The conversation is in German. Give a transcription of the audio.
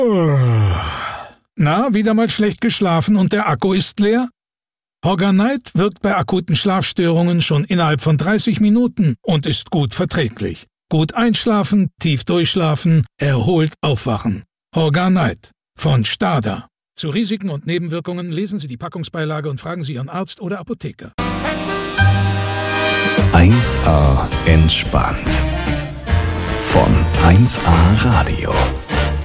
Na, wieder mal schlecht geschlafen und der Akku ist leer? Horganite wirkt bei akuten Schlafstörungen schon innerhalb von 30 Minuten und ist gut verträglich. Gut einschlafen, tief durchschlafen, erholt aufwachen. Horganite von Stada. Zu Risiken und Nebenwirkungen lesen Sie die Packungsbeilage und fragen Sie Ihren Arzt oder Apotheker. 1A entspannt. Von 1A Radio.